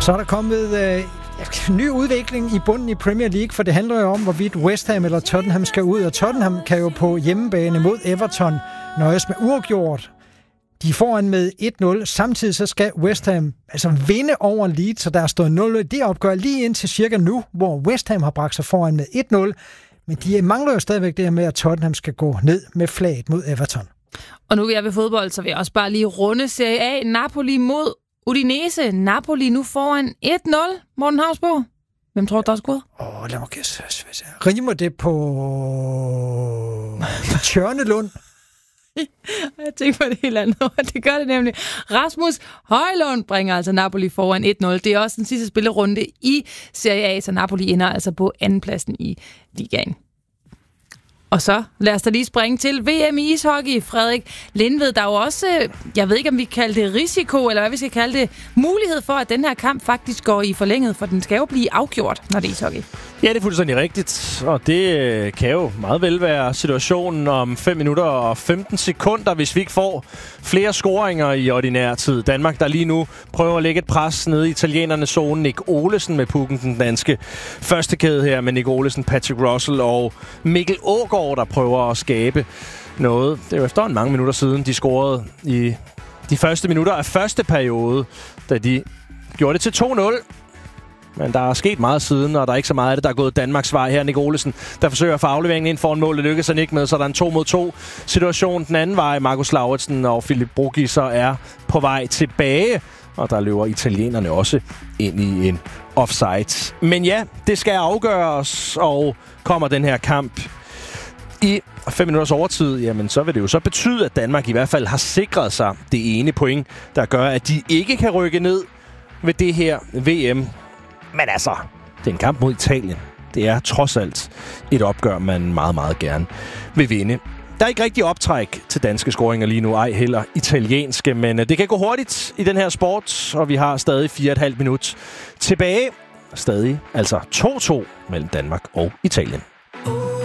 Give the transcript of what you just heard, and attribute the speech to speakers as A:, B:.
A: Så er der kommet ny udvikling i bunden i Premier League, for det handler jo om, hvorvidt West Ham eller Tottenham skal ud, og Tottenham kan jo på hjemmebane mod Everton nøjes med uafgjort. De er foran med 1-0. Samtidig så skal West Ham vinde over Leeds, så der er stået 0. Det opgør lige indtil cirka nu, hvor West Ham har bragt sig foran med 1-0. Men de mangler jo stadigvæk det her med, at Tottenham skal gå ned med flaget mod Everton.
B: Og nu er jeg ved fodbold, så vil jeg også bare lige runde Serie A. Napoli mod Udinese. Napoli nu foran 1-0. Morten Hausbo. Hvem tror du, der er skudt?
A: Lad mig gætte. Rimer det på Tjørnelund?
B: Jeg tænker på det helt andet. Det gør det nemlig. Rasmus Højlund bringer altså Napoli foran 1-0. Det er også den sidste spillerunde i Serie A, så Napoli ender altså på andenpladsen i ligaen. Og så lad os da lige springe til VM i ishockey. Frederik Lindved, der er jo også, jeg ved ikke om vi kalder det risiko, eller hvad vi skal kalde det, mulighed for, at den her kamp faktisk går i forlænget, for den skal jo blive afgjort, når det er ishockey.
C: Ja, det er fuldstændig rigtigt, og det kan jo meget vel være situationen om 5 minutter og 15 sekunder, hvis vi ikke får flere scoringer i ordinær tid. Danmark, der lige nu prøver at lægge et pres nede i italienernes zone. Nick Olesen med pukken, den danske første kæde her med Nick Olesen, Patrick Russell og Mikkel Aagaard, der prøver at skabe noget. Det er jo efterhånden mange minutter siden, de scorede i de første minutter af første periode, da de gjorde det til 2-0. Men der er sket meget siden, og der er ikke så meget af det, der er gået Danmarks vej her. Nick Olesen, der forsøger at få afleveringen ind foran mål. Det lykkes han ikke med, så der er en 2-mod-2 situation den anden vej. Markus Lauritsen og Philip Bruggi så er på vej tilbage, og der løber italienerne også ind i en offside. Men ja, det skal afgøres, og kommer den her kamp i 5 minutters overtid, jamen så vil det jo så betyde, at Danmark i hvert fald har sikret sig det ene point, der gør, at de ikke kan rykke ned ved det her VM. Men altså, det er en kamp mod Italien. Det er trods alt et opgør, man meget, meget gerne vil vinde. Der er ikke rigtig optræk til danske scoringer lige nu, ej heller italienske, men det kan gå hurtigt i den her sport, og vi har stadig 4,5 minut tilbage. Stadig altså 2-2 mellem Danmark og Italien.